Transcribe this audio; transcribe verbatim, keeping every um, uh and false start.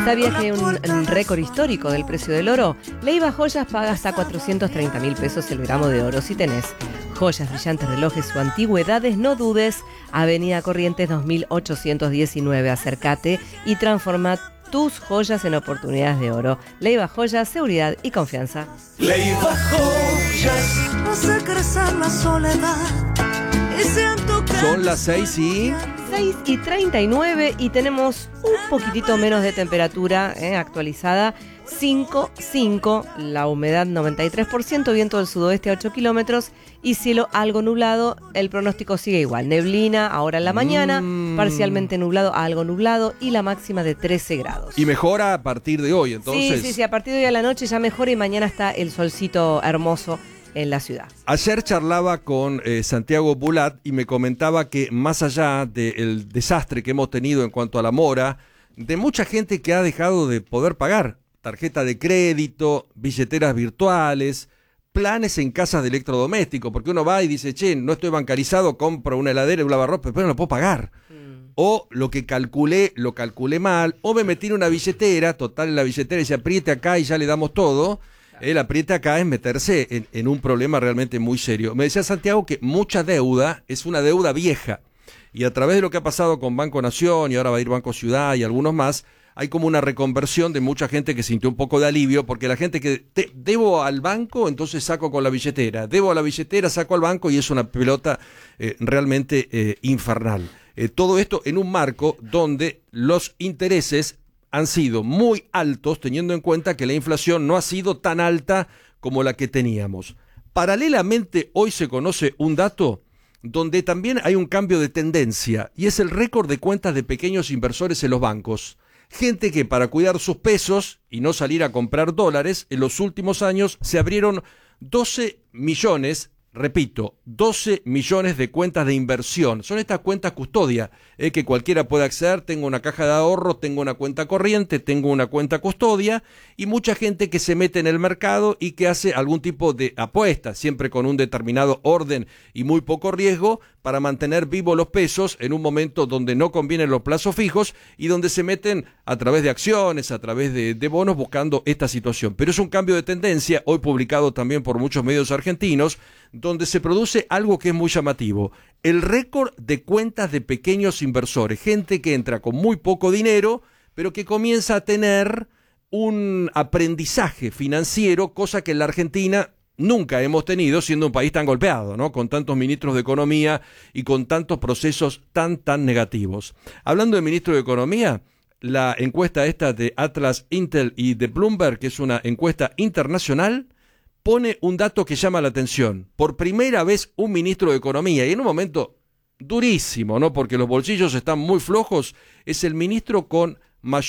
¿Sabías que hay un, un récord histórico del precio del oro? Leiva Joyas paga hasta cuatrocientos treinta mil pesos el gramo de oro. Si tenés joyas, brillantes, relojes o antigüedades, no dudes. Avenida Corrientes dos mil ochocientos diecinueve. Acércate y transforma tus joyas en oportunidades de oro. Leiva Joyas, seguridad y confianza. Leiva Joyas hace crecer la soledad. Son las seis y... seis y treinta y nueve y tenemos un poquitito menos de temperatura eh, actualizada. cinco punto cinco, la humedad noventa y tres por ciento, viento del sudoeste a ocho kilómetros y cielo algo nublado. El pronóstico sigue igual, neblina ahora en la mañana, mm. parcialmente nublado a algo nublado y la máxima de trece grados. Y mejora a partir de hoy, entonces. Sí, sí, sí, a partir de hoy a la noche ya mejora y mañana está el solcito hermoso en la ciudad. Ayer charlaba con eh, Santiago Bulat y me comentaba que más allá del desastre que hemos tenido en cuanto a la mora, de mucha gente que ha dejado de poder pagar, tarjeta de crédito, billeteras virtuales, planes en casas de electrodomésticos, porque uno va y dice, che, no estoy bancarizado, compro una heladera y un lavarropa, pero no lo puedo pagar. Mm. O lo que calculé, lo calculé mal, o me metí en una billetera, total en la billetera y se apriete acá y ya le damos todo. El apriete acá es meterse en, en un problema realmente muy serio. Me decía Santiago que mucha deuda es una deuda vieja y a través de lo que ha pasado con Banco Nación y ahora va a ir Banco Ciudad y algunos más, hay como una reconversión de mucha gente que sintió un poco de alivio porque la gente que te, debo al banco, entonces saco con la billetera, debo a la billetera, saco al banco y es una pelota eh, realmente eh, infernal. Eh, todo esto en un marco donde los intereses han sido muy altos, teniendo en cuenta que la inflación no ha sido tan alta como la que teníamos. Paralelamente, hoy se conoce un dato donde también hay un cambio de tendencia, y es el récord de cuentas de pequeños inversores en los bancos. Gente que para cuidar sus pesos y no salir a comprar dólares, en los últimos años se abrieron doce millones, repito, doce millones de cuentas de inversión. Son estas cuentas custodia, eh, que cualquiera puede acceder. Tengo una caja de ahorro, tengo una cuenta corriente, tengo una cuenta custodia y mucha gente que se mete en el mercado y que hace algún tipo de apuesta, siempre con un determinado orden y muy poco riesgo, para mantener vivos los pesos en un momento donde no convienen los plazos fijos y donde se meten a través de acciones, a través de, de bonos, buscando esta situación. Pero es un cambio de tendencia, hoy publicado también por muchos medios argentinos, donde se produce algo que es muy llamativo: el récord de cuentas de pequeños inversores, gente que entra con muy poco dinero, pero que comienza a tener un aprendizaje financiero, cosa que en la Argentina nunca hemos tenido, siendo un país tan golpeado, ¿no? Con tantos ministros de Economía y con tantos procesos tan, tan negativos. Hablando de ministro de Economía, la encuesta esta de Atlas Intel y de Bloomberg, que es una encuesta internacional, pone un dato que llama la atención. Por primera vez un ministro de Economía, y en un momento durísimo, ¿no? Porque los bolsillos están muy flojos, es el ministro con mayor